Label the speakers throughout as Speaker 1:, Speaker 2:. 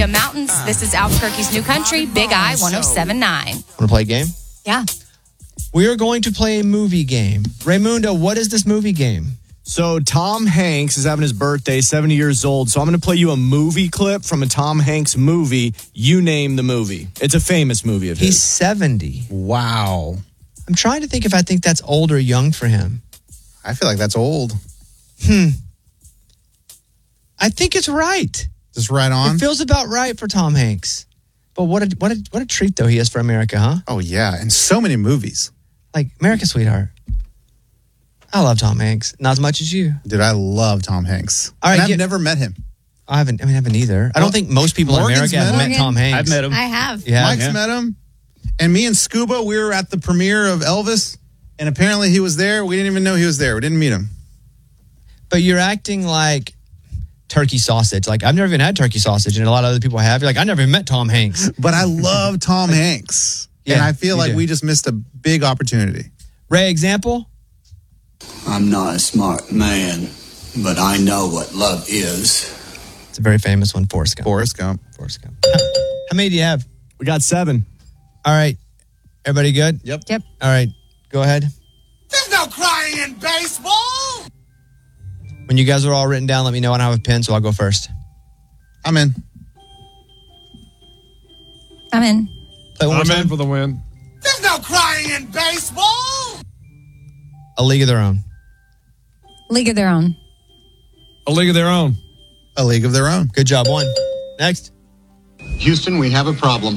Speaker 1: Mountains. This is Albuquerque's New Country, Big I 107.9.
Speaker 2: Want to play a game?
Speaker 1: Yeah.
Speaker 2: We are going to play a movie game. Raymundo, what is this movie game?
Speaker 3: So Tom Hanks is having his birthday, 70 years old. So I'm going to play you a movie clip from a Tom Hanks movie. You name the movie. It's a famous movie of his.
Speaker 2: He's 70.
Speaker 4: Wow.
Speaker 2: I'm trying to think if I think that's old or young for him.
Speaker 4: I feel like that's old.
Speaker 2: I think it's right.
Speaker 4: Just right on.
Speaker 2: It feels about right for Tom Hanks. But what a treat, though, he is for America, huh?
Speaker 4: Oh, yeah. And so many movies.
Speaker 2: Like America's Sweetheart. I love Tom Hanks. Not as much as you.
Speaker 4: Dude, I love Tom Hanks.
Speaker 2: All right,
Speaker 4: and I've never met him.
Speaker 2: I haven't either. I don't think most people in
Speaker 4: Morgan's
Speaker 2: America have
Speaker 4: met
Speaker 2: met Tom Hanks.
Speaker 5: I've met him.
Speaker 1: I have.
Speaker 2: Yeah.
Speaker 4: Mike's met him. And me and Scuba, we were at the premiere of Elvis. And apparently he was there. We didn't even know he was there. We didn't meet him.
Speaker 2: But you're acting like turkey sausage. Like, I've never even had turkey sausage, and a lot of other people have. You're like, I never even met Tom Hanks.
Speaker 4: But I love Tom Hanks.
Speaker 2: Yeah,
Speaker 4: and I feel
Speaker 2: you
Speaker 4: like
Speaker 2: do.
Speaker 4: we just missed a big opportunity.
Speaker 2: Ray, example?
Speaker 6: I'm not a smart man, but I know what love is.
Speaker 2: It's a very famous one, Forrest Gump.
Speaker 4: Forrest Gump.
Speaker 2: How many do you have?
Speaker 3: We got 7.
Speaker 2: All right. Everybody good?
Speaker 4: Yep.
Speaker 2: All right. Go ahead.
Speaker 6: There's no crying in baseball!
Speaker 2: When you guys are all written down, let me know, and I have a pen, so I'll go first.
Speaker 4: I'm in.
Speaker 1: I'm in.
Speaker 2: Play one more
Speaker 5: I'm
Speaker 2: time.
Speaker 5: in for the win.
Speaker 6: There's no crying in baseball!
Speaker 2: A League of Their Own.
Speaker 1: League of Their Own.
Speaker 5: A League of Their Own.
Speaker 4: A League of Their Own.
Speaker 2: Good job. 1. Next.
Speaker 6: Houston, we have a problem.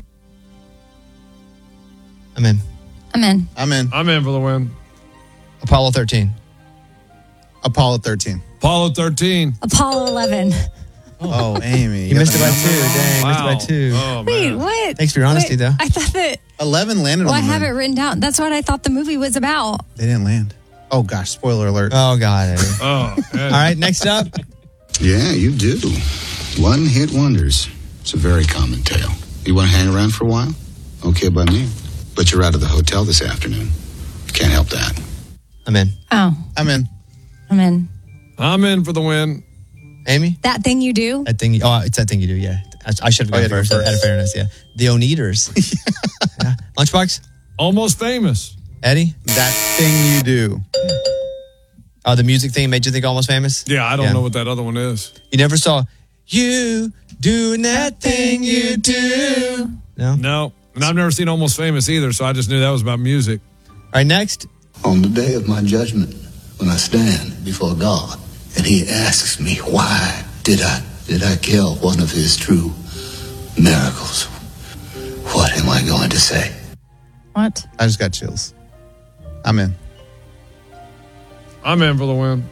Speaker 2: I'm in.
Speaker 1: I'm in.
Speaker 4: I'm in.
Speaker 5: I'm in for the win.
Speaker 2: Apollo 13.
Speaker 4: Apollo 13.
Speaker 5: Apollo 13.
Speaker 1: Apollo 11.
Speaker 4: Oh, Amy.
Speaker 2: You missed it by 2.
Speaker 4: number?
Speaker 2: Dang,
Speaker 5: Wow.
Speaker 2: missed it by 2.
Speaker 5: Oh,
Speaker 1: Wait,
Speaker 5: man.
Speaker 1: what?
Speaker 2: Thanks for your honesty,
Speaker 1: Wait,
Speaker 2: though.
Speaker 1: I thought that.
Speaker 4: 11 landed
Speaker 1: Well, I
Speaker 4: on the
Speaker 1: have it
Speaker 4: moon.
Speaker 1: written down. That's what I thought the movie was about.
Speaker 4: They didn't land. Oh, gosh. Spoiler alert.
Speaker 2: Oh, God. Eddie.
Speaker 5: Oh, man.
Speaker 2: All right, next up.
Speaker 6: Yeah, you do. One-hit wonders. It's a very common tale. You want to hang around for a while? Okay by me. But you're out of the hotel this afternoon. Can't help that.
Speaker 2: I'm in.
Speaker 1: Oh,
Speaker 4: I'm in.
Speaker 1: I'm in.
Speaker 5: I'm in for the win.
Speaker 2: Amy?
Speaker 1: That thing you do?
Speaker 2: That thing. Oh, it's that thing you do, yeah. I should have
Speaker 4: Oh,
Speaker 2: gone
Speaker 4: you had to go
Speaker 2: first.
Speaker 4: first.
Speaker 2: Out of fairness, yeah. The Oneaters. Yeah. Lunchbox?
Speaker 5: Almost famous.
Speaker 2: Eddie?
Speaker 4: That thing you do.
Speaker 2: Oh, the music thing made you think Almost Famous?
Speaker 5: Yeah, I don't know what that other one is.
Speaker 2: You never saw You Doing That Thing You Do. No?
Speaker 5: No. And I've never seen Almost Famous either, so I just knew that was about music.
Speaker 2: All right, next.
Speaker 6: On the day of my judgment, when I stand before God, and he asks me, why did I kill one of his true miracles? What am I going to say?
Speaker 1: What?
Speaker 4: I just got chills. I'm in.
Speaker 5: I'm in for the win.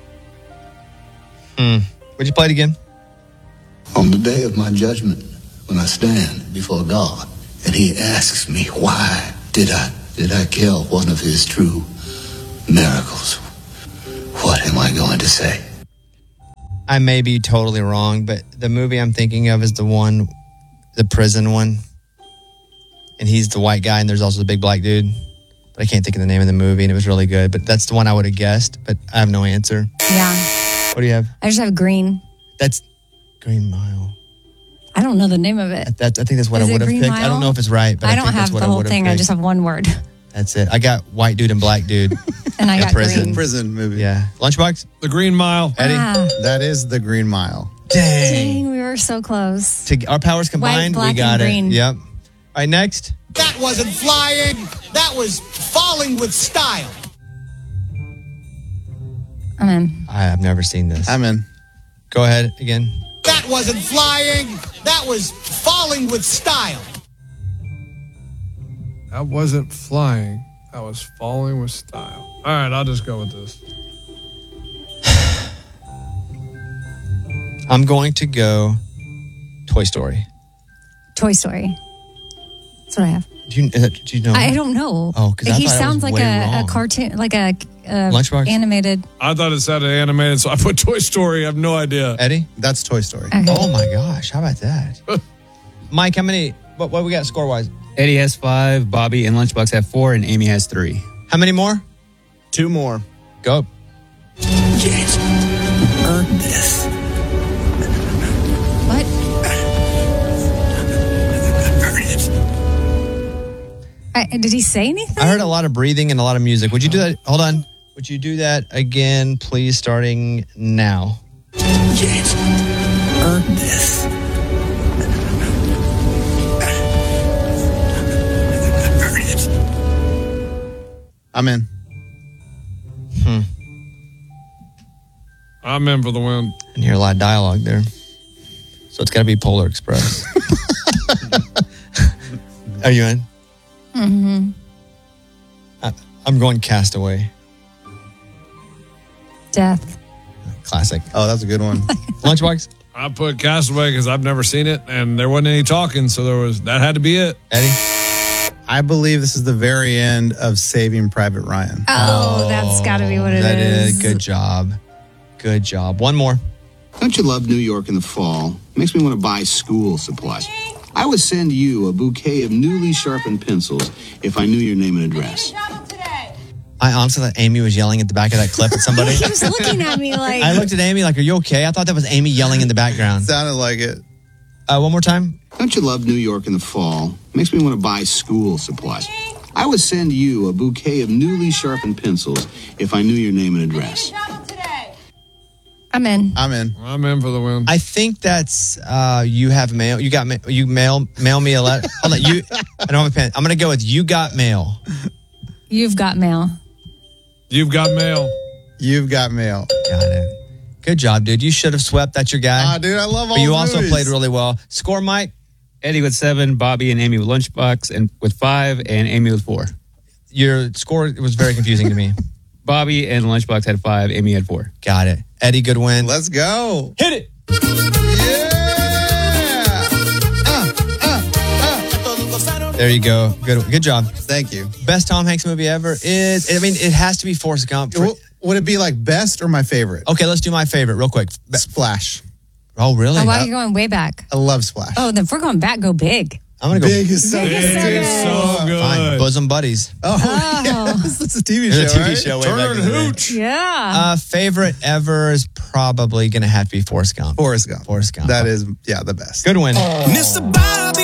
Speaker 2: Would you play it again?
Speaker 6: On the day of my judgment, when I stand before God, and he asks me, why did I kill one of his true miracles? What am I going to say?
Speaker 2: I may be totally wrong, but the movie I'm thinking of is the prison one. And he's the white guy, and there's also the big black dude. But I can't think of the name of the movie, and it was really good. But that's the one I would have guessed, but I have no answer.
Speaker 1: Yeah.
Speaker 2: What do you have?
Speaker 1: I just have green.
Speaker 2: That's Green Mile.
Speaker 1: I don't know the name of it.
Speaker 2: I think that's what
Speaker 1: Is
Speaker 2: I
Speaker 1: it
Speaker 2: would have
Speaker 1: Green
Speaker 2: picked. I
Speaker 1: Mile?
Speaker 2: don't know if it's right, but
Speaker 1: I
Speaker 2: I
Speaker 1: don't
Speaker 2: think that's
Speaker 1: have
Speaker 2: what
Speaker 1: the
Speaker 2: I
Speaker 1: whole
Speaker 2: would have
Speaker 1: thing.
Speaker 2: picked.
Speaker 1: I just have one word.
Speaker 2: That's it. I got white dude and black dude.
Speaker 1: And I got
Speaker 2: prison.
Speaker 1: green.
Speaker 4: Prison movie.
Speaker 2: Yeah. Lunchbox?
Speaker 5: The Green Mile.
Speaker 2: Eddie?
Speaker 1: Ah,
Speaker 4: That is the Green Mile.
Speaker 1: dang, we were so close.
Speaker 2: Our powers combined,
Speaker 1: black,
Speaker 2: we got
Speaker 1: and
Speaker 2: it.
Speaker 1: green.
Speaker 2: Yep. All right, next.
Speaker 7: That wasn't flying. That was falling with style.
Speaker 1: I'm in.
Speaker 2: I have never seen this.
Speaker 4: I'm in.
Speaker 2: Go ahead again.
Speaker 7: That wasn't flying. That was falling with style.
Speaker 5: That wasn't flying. That was falling with style. All right, I'll just go with this.
Speaker 2: I'm going to go Toy Story.
Speaker 1: Toy Story. That's what I have.
Speaker 2: Do you know?
Speaker 1: I don't know.
Speaker 2: Oh, 'cause I
Speaker 1: he
Speaker 2: thought I was
Speaker 1: sounds like
Speaker 2: way
Speaker 1: a
Speaker 2: wrong.
Speaker 1: cartoon, like a
Speaker 2: Lunchbox?
Speaker 1: animated.
Speaker 5: I thought it sounded animated, so I put Toy Story. I have no idea.
Speaker 2: Eddie?
Speaker 4: That's Toy Story.
Speaker 1: Okay.
Speaker 2: Oh my gosh, how about that? Mike, how many? What we got score wise?
Speaker 8: Eddie has 5, Bobby and Lunchbox have 4, and Amy has 3.
Speaker 2: How many more?
Speaker 3: 2 more.
Speaker 2: Go.
Speaker 6: Jason, earn this.
Speaker 1: What?
Speaker 9: Did he say anything?
Speaker 2: I heard a lot of breathing and a lot of music. Would you do that? Hold on. Would you do that again, please, starting now?
Speaker 6: James, earn this. Earn it.
Speaker 4: I'm in.
Speaker 5: I'm in for the win.
Speaker 2: And hear a lot of dialogue there. So it's got to be Polar Express. Are you in?
Speaker 9: Mm-hmm.
Speaker 2: I'm going Castaway.
Speaker 9: Death.
Speaker 2: Classic.
Speaker 4: Oh, that's a good one.
Speaker 2: Lunchbox?
Speaker 5: I put Castaway because I've never seen it, and there wasn't any talking, so that had to be it.
Speaker 2: Eddie?
Speaker 4: I believe this is the very end of Saving Private Ryan.
Speaker 9: Oh, that's got to be what it
Speaker 2: That
Speaker 9: is.
Speaker 2: is. Good job. Good job. One more.
Speaker 6: Don't you love New York in the fall? Makes me want to buy school supplies. I would send you a bouquet of newly sharpened pencils if I knew your name and address.
Speaker 2: I honestly thought Amy was yelling at the back of that clip at somebody.
Speaker 9: He was looking at me like...
Speaker 2: I looked at Amy like, are you okay? I thought that was Amy yelling in the background.
Speaker 4: Sounded like it.
Speaker 2: One more time.
Speaker 6: Don't you love New York in the fall? Makes me want to buy school supplies. I would send you a bouquet of newly sharpened pencils if I knew your name and address.
Speaker 9: I'm in.
Speaker 4: I'm in.
Speaker 5: I'm in for the win.
Speaker 2: I think that's you have mail. You got you mail me a letter. Hold on, I don't have a pen. I'm gonna go with you got mail.
Speaker 9: You've got mail.
Speaker 5: You've got mail.
Speaker 4: You've got mail.
Speaker 2: Got it. Good job, dude. You should have swept. That's your guy.
Speaker 4: Dude, I love all
Speaker 2: But you
Speaker 4: the
Speaker 2: also
Speaker 4: movies.
Speaker 2: played really well. Score, Mike.
Speaker 8: Eddie with 7, Bobby and Amy with Lunchbox and with 5, and Amy with 4.
Speaker 2: Your score was very confusing to me.
Speaker 8: Bobby and Lunchbox had 5, Amy had 4.
Speaker 2: Got it. Eddie, good win.
Speaker 4: Let's go.
Speaker 2: Hit it. There you go. Good job.
Speaker 4: Thank you.
Speaker 2: Best Tom Hanks movie ever is, I mean, it has to be Forrest Gump.
Speaker 4: Would it be like best or my favorite?
Speaker 2: Okay, let's do my favorite real quick.
Speaker 4: Splash.
Speaker 2: Oh, really?
Speaker 9: Oh, why are you going way back?
Speaker 4: I love Splash.
Speaker 9: Oh, then if we're going back, go big.
Speaker 2: I'm going to go.
Speaker 4: Big is so
Speaker 9: Big is so
Speaker 5: It is so good.
Speaker 2: Fine. Bosom Buddies.
Speaker 4: Oh, yes. That's a TV show,
Speaker 2: It's a TV
Speaker 4: right?
Speaker 2: show way
Speaker 5: Turner
Speaker 2: back
Speaker 5: and
Speaker 2: in the day.
Speaker 5: Hooch.
Speaker 9: Yeah.
Speaker 2: Favorite ever is probably going to have to be Forrest Gump.
Speaker 4: Forrest Gump.
Speaker 2: Forrest Gump.
Speaker 4: That is, the best.
Speaker 2: Good win.
Speaker 10: Mr. Bobby